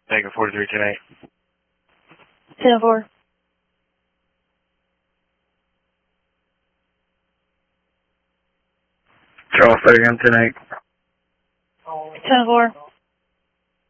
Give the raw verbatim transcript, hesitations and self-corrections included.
Tango forty-three ten eight. ten four. Charles, say again, ten eight. ten four.